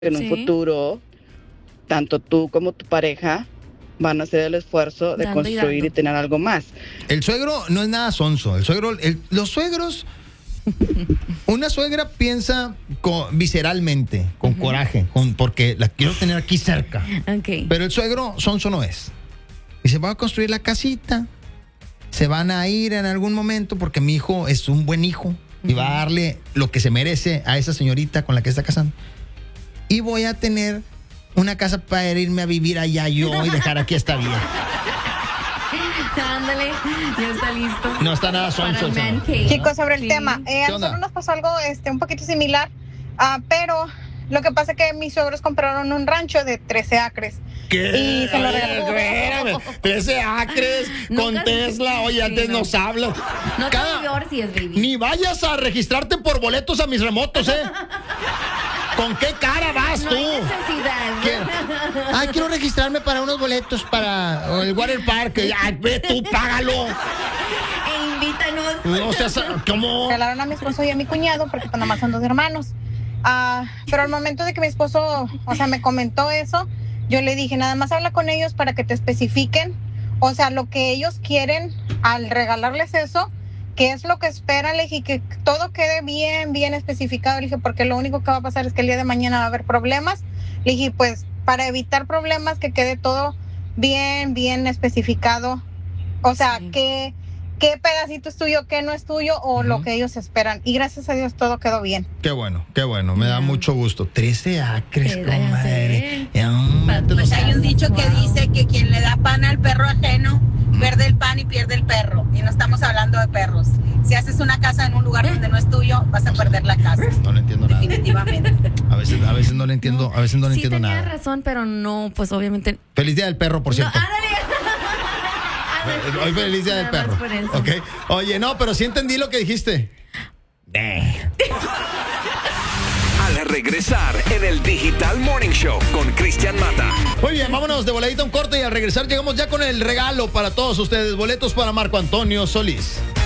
en un Sí. futuro, tanto tú como tu pareja van a hacer el esfuerzo de Dando y construir dando. y tener algo más. El suegro no es nada sonso. Los suegros, una suegra piensa visceralmente, con coraje, porque la quiero tener aquí cerca. Ok. Pero el suegro sonso no es. Dice, voy a construir la casita. Se van a ir en algún momento porque mi hijo es un buen hijo y va a darle lo que se merece a esa señorita con la que está casando. Y voy a tener una casa para irme a vivir allá yo y dejar aquí esta vida. Ándale, ya está listo. No está nada Para sonso. el el man señor. cave. Chicos, sobre el Sí. tema, a ¿Qué onda? nosotros nos pasó algo un poquito similar, pero lo que pasa es que mis suegros compraron un rancho de 13 acres. ¿Qué? Y se lo Oye, regaló. espérame, 13 acres con Nunca- Tesla. Oye, Sí, antes no. nos hablas. No te Cada- divorcies, baby. Ni vayas a registrarte por boletos a mis remotos, ¿eh? ¿Con qué cara vas No tú? hay necesidad. Ay, quiero registrarme para unos boletos para el water park. Ay, ve tú, págalo. E invítanos. No seas, ¿cómo? Regalaron a mi esposo y a mi cuñado porque pues nomás son dos hermanos. Pero al momento de que mi esposo, me comentó eso, yo le dije, nada más habla con ellos para que te especifiquen, lo que ellos quieren al regalarles eso, qué es lo que esperan, le dije, que todo quede bien especificado, le dije, porque lo único que va a pasar es que el día de mañana va a haber problemas, le dije, pues, para evitar problemas, que quede todo bien especificado, Sí. qué pedacito es tuyo, qué no es tuyo, o lo que ellos esperan, y gracias a Dios todo quedó bien. Qué bueno, me da Ya. mucho gusto. 13 acres, Ya comadre. sé. Ya, Pues hay un dicho que Wow. dice que quien le da pan al perro ajeno, pierde el pan y pierde el perro. Y no estamos hablando de perros. Si haces una casa en un lugar donde no es tuyo, vas a perder la casa. No le entiendo nada. Definitivamente. A veces no le entiendo, Sí entiendo tenía nada. razón, pero no, pues obviamente. Feliz día del perro, por cierto. No, ándale. Hoy feliz día del Nada perro. más por eso. Ok. Oye, no, pero sí entendí lo que dijiste. Al regresar en el Digital Morning Show con Cristian Mata. Muy bien, vámonos de voladita a un corte y al regresar llegamos ya con el regalo para todos ustedes. Boletos para Marco Antonio Solís.